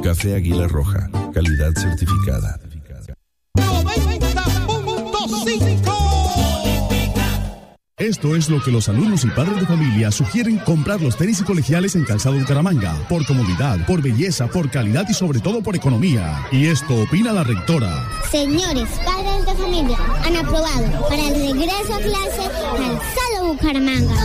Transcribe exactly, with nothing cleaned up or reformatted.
Café Águila Roja, calidad certificada. noventa punto cinco. Esto es lo que los alumnos y padres de familia sugieren: comprar los tenis y colegiales en Calzado Bucaramanga. Por comodidad, por belleza, por calidad y sobre todo por economía. Y esto opina la rectora. Señores padres de familia, han aprobado para el regreso a clase Calzado Bucaramanga.